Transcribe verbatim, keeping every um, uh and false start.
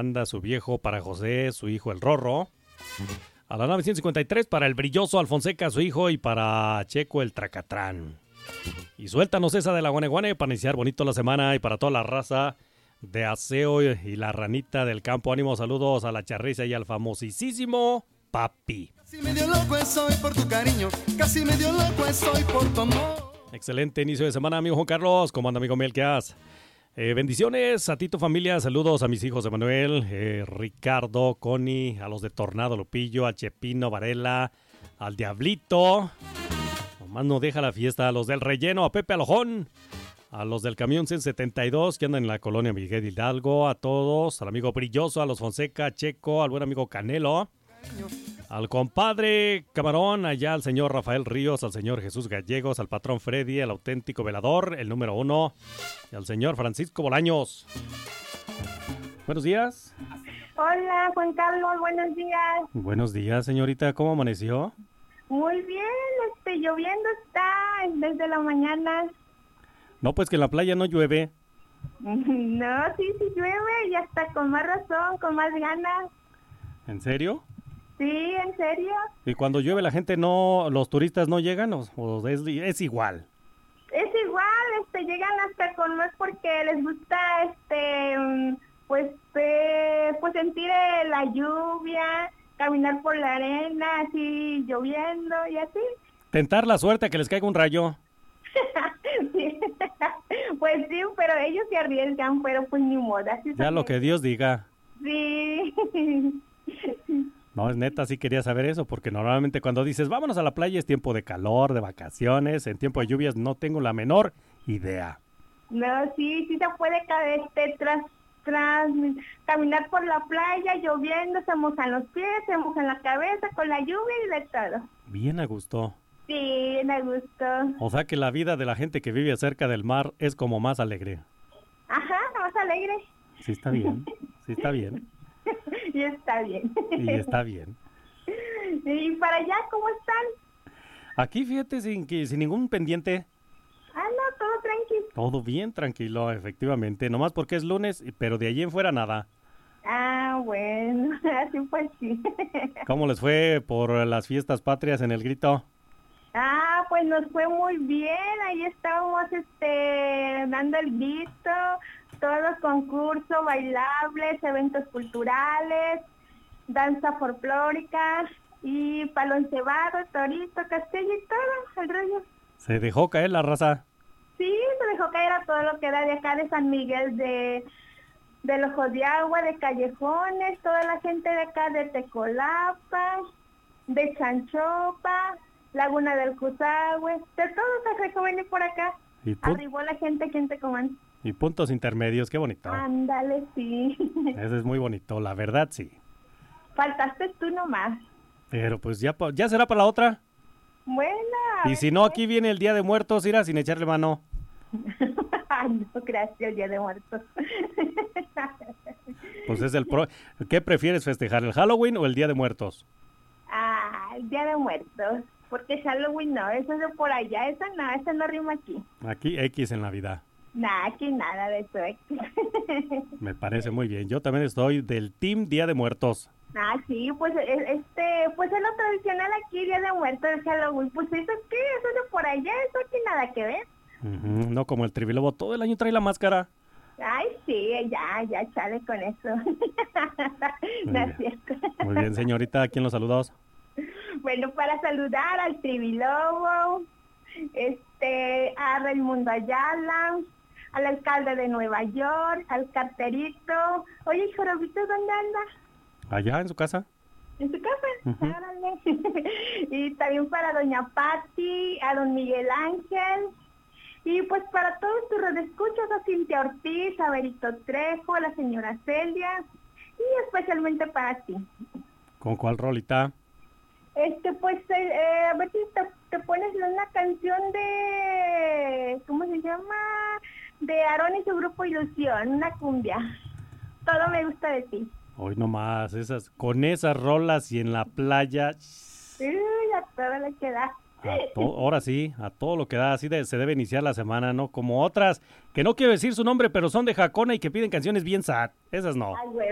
manda su viejo para José, su hijo el Rorro. A la novecientos cincuenta y tres para el brilloso Alfonseca, su hijo, y para Checo el Tracatrán. Y suéltanos esa de la Guaneguane para iniciar bonito la semana y para toda la raza de Aseo y la ranita del campo. Ánimo, saludos a la Charriza y al famosísimo Papi. Casi medio loco estoy por tu cariño, casi medio loco estoy por tu amor. Excelente inicio de semana, amigo Juan Carlos. ¿Cómo anda, amigo Mel? ¿Qué haces? Eh, bendiciones a ti, tu familia. Saludos a mis hijos Emanuel, eh, Ricardo, Connie, a los de Tornado Lupillo, a Chepino Varela, al Diablito. Nomás no deja la fiesta. A los del Relleno, a Pepe Alojón, a los del Camión ciento setenta y dos que andan en la colonia Miguel Hidalgo, a todos, al amigo Brilloso, a los Fonseca, a Checo, al buen amigo Canelo, al compadre Camarón, allá al señor Rafael Ríos, al señor Jesús Gallegos, al patrón Freddy, al auténtico velador, el número uno, y al señor Francisco Bolaños. Buenos días. Hola, Juan Carlos, buenos días. Buenos días, señorita, ¿cómo amaneció? Muy bien, este, lloviendo está desde la mañana. No, pues que en la playa no llueve. No, sí, sí llueve y hasta con más razón, con más ganas. ¿En serio? Sí, en serio. ¿Y cuando llueve la gente no, los turistas no llegan o, o es, es igual? Es igual, este, llegan hasta con más porque les gusta, este, pues, eh, pues sentir eh, la lluvia, caminar por la arena, así lloviendo y así. Tentar la suerte a que les caiga un rayo. Sí. Pues sí, pero ellos se arriesgan, pero pues ni modo. Así ya lo que Dios diga. Sí. No, es neta, sí quería saber eso, porque normalmente cuando dices vámonos a la playa es tiempo de calor, de vacaciones, en tiempo de lluvias no tengo la menor idea. No, sí, sí se puede este, tras, tras, caminar por la playa lloviendo, se mojan los pies, se mojan la cabeza con la lluvia y de todo. Bien a gusto. Sí, bien a gusto. O sea que la vida de la gente que vive cerca del mar es como más alegre. Ajá, más alegre. Sí está bien, sí está bien. Y está bien. Y está bien. ¿Y para allá cómo están? Aquí, fíjate, sin, que, sin ningún pendiente. Ah, no, todo tranquilo. Todo bien tranquilo, efectivamente. Nomás porque es lunes, pero de allí en fuera nada. Ah, bueno, así pues sí. ¿Cómo les fue por las fiestas patrias en el Grito? Ah, pues nos fue muy bien. Ahí estábamos este, dando el grito. Todos concursos, bailables, eventos culturales, danza folclórica y palo encebado, torito, castillo y todo, el rollo. ¿Se dejó caer la raza? Sí, se dejó caer a todo lo que era de acá de San Miguel, de, del Ojo de Agua, de Callejones, toda la gente de acá de Tecolapa, de Chanchopa, Laguna del Cusagüe, de todo se dejó venir por acá. ¿Y tú? Arribó la gente aquí en Tecomán. Y puntos intermedios, qué bonito. Ándale, sí. Ese es muy bonito, la verdad, sí. Faltaste tú nomás. Pero pues ya, ya será para la otra. Bueno. Y si no, aquí viene el Día de Muertos, irá sin echarle mano. Ay, no, gracias, el Día de Muertos. Pues es el pro... ¿Qué prefieres festejar, el Halloween o el Día de Muertos? Ah, el Día de Muertos. Porque Halloween no, eso es de por allá, eso no, eso no rima aquí. Aquí X en la vida. Nah, aquí nada de eso. Me parece muy bien. Yo también estoy del Team Día de Muertos. Ah, sí, pues este, pues es lo tradicional aquí, Día de Muertos, el Halloween. Pues eso qué, eso es de por allá, eso aquí nada que ver. Uh-huh. No como el Trivilobo, todo el año trae la máscara. Ay, sí, ya, ya, chale con eso. No es cierto. Muy bien, señorita, ¿a quién los saludos? Bueno, para saludar al Trivilobo, este, a Raimundo Ayala, al alcalde de Nueva York, al carterito. Oye, Jorobito, ¿dónde anda? Allá, en su casa. ¿En su casa? Uh-huh. Árale. Y también para doña Patti, a don Miguel Ángel. Y pues para todos tus redescuchos, a Cintia Ortiz, a Berito Trejo, a la señora Celia. Y especialmente para ti. ¿Con cuál rolita? Este, pues, eh, eh, a ver si te, te pones una canción de, ¿cómo se llama? De Aarón y su grupo Ilusión, una cumbia. Todo me gusta de ti. Hoy nomás, esas, con esas rolas y en la playa. Uy, a todo lo que da. A to, ahora sí, a todo lo que da, así de, se debe iniciar la semana, ¿no? Como otras, que no quiero decir su nombre, pero son de Jacona y que piden canciones bien sad. Esas no. Ay, güey.